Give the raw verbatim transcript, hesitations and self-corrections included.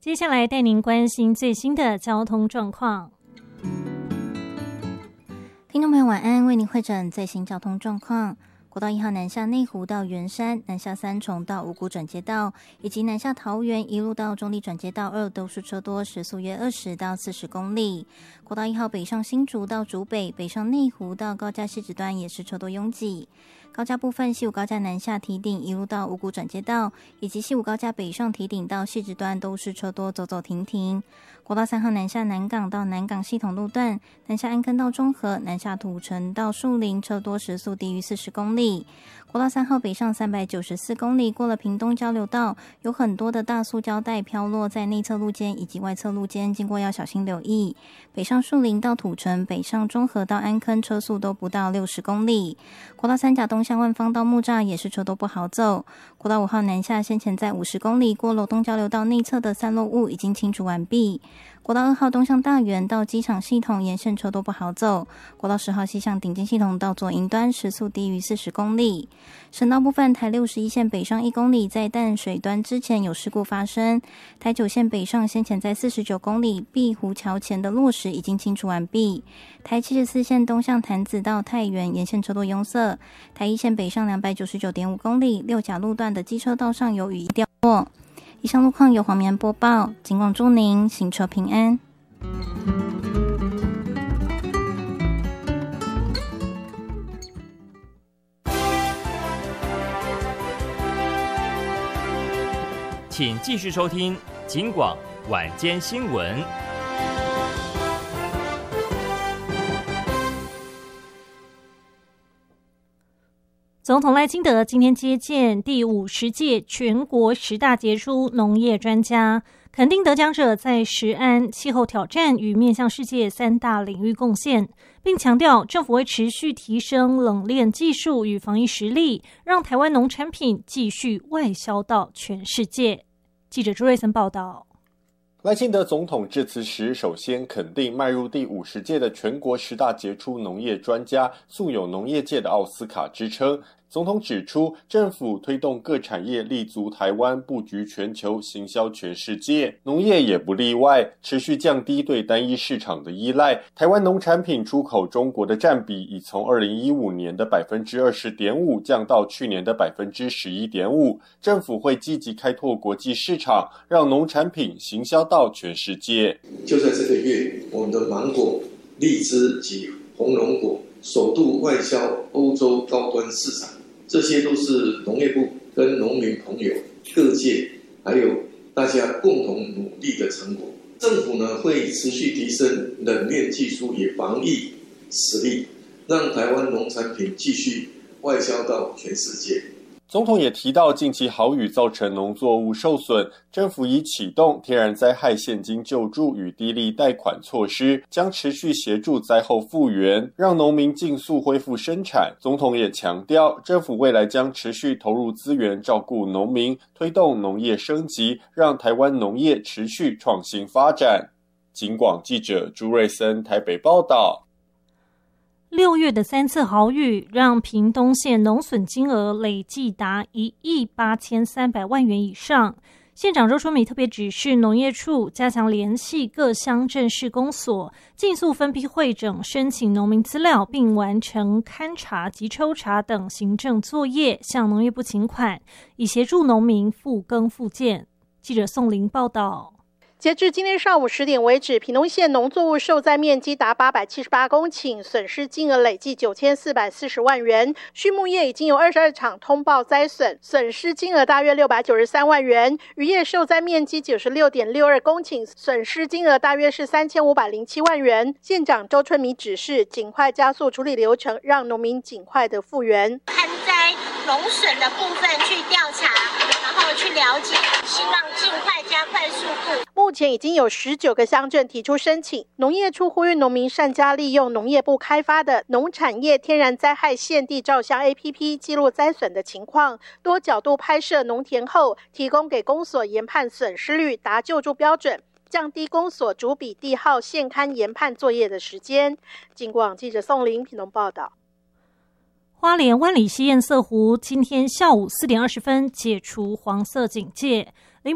接下来带您关心最新的交通状况。 听众朋友晚安，为您汇整最新交通状况。国道一号南下内湖到圆山，南下三重到五股转接道，以及南下桃园一路到中坜转接道二都是车多，时速约二十到四十公里。国道一号北上新竹到竹北，北上内湖到高架西子端也是车多拥挤。高架部分，西武高架南下堤顶一路到五股转接道，以及西武高架北上堤顶到西子端都是车多，走走停停。国道三号南下南港到南港系统路段，南下安坑到中和，南下土城到树林，车多时速低于四十公里。国道三号北上三百九十四公里，过了屏东交流道，有很多的大塑胶袋飘落在内侧路肩以及外侧路肩，经过要小心留意。北上树林到土城，北上中和到安坑，车速都不到六十公里。国道三甲东向万方到木栅也是车都不好走。国道五号南下先前在五十公里过罗东交流道内侧的散落物已经清除完毕。国道二号东向大园到机场系统沿线车都不好走。国道十号西向顶尖系统到左营端时速低于四十公里。省道部分，台六十一线北上一公里在淡水端之前有事故发生。台九线北上先前在四十九公里碧湖桥前的落石已经清除完毕。台七十四线东向潭子到太原沿线车多拥塞。台一线北上两百九十九点五公里六甲路段的机车道上有雨掉落。以上路况由黄棉播报，警广祝您行车平安。 请继续收听警广晚间新闻。 总统赖清德今天接见第五十届全国十大杰出农业专家，肯定得奖者在食安、气候挑战与面向世界三大领域贡献，并强调政府会持续提升冷链技术与防疫实力，让台湾农产品继续外销到全世界。记者朱瑞森报道。 赖清德总统致辞时，首先肯定迈入第五十届的全国十大杰出农业专家，素有农业界的奥斯卡之称。总统指出，政府推动各产业立足台湾，布局全球，行销全世界，农业也不例外，持续降低对单一市场的依赖。台湾农产品出口中国的占比已从二零一五年的 百分之二十点五 降到去年的 百分之十一点五。政府会积极开拓国际市场，让农产品行销到全世界。 就在这个月，我们的芒果、荔枝及红龙果首度外销欧洲高端市场，这些都是农业部跟农民朋友、各界还有大家共同努力的成果。政府呢会持续提升冷链技术与防疫实力，让台湾农产品继续外销到全世界。 总统也提到，近期豪雨造成农作物受损，政府已启动天然灾害现金救助与低利贷款措施，将持续协助灾后复原，让农民尽速恢复生产。总统也强调，政府未来将持续投入资源照顾农民，推动农业升级，让台湾农业持续创新发展。警广记者朱瑞森台北报道。 六月的三次豪雨让屏东县农损金额累计达一亿八千三百万元以上。县长周春米特别指示农业处加强联系各乡镇市公所，尽速分批汇整申请农民资料，并完成勘查及抽查等行政作业，向农业部请款，以协助农民复耕复建。记者宋玲报道。 截至今天上午十点为止，屏东县农作物受灾面积达八百七十八公顷，损失金额累计九千四百四十万元。畜牧业已经有二十二场通报灾损，损失金额大约六百九十三万元。渔业受灾面积九十六点六二公顷，损失金额大约是三千五百零七万元。县长周春米指示，尽快加速处理流程，让农民尽快的复原。 旱灾农损的部分去调查，然后去了解，希望尽快加快速度。 目前已经有十九个乡镇提出申请，农业处呼吁农民善加利用农业部开发的农产业天然灾害现地照相 A P P 记录灾损的情况，多角度拍摄农田后，提供给公所研判损失率达救助标准，降低公所逐笔地号现勘研判作业的时间。警广记者宋玲屏东报道。 花莲万里溪堰色湖今天下午四点二十分解除黄色警戒，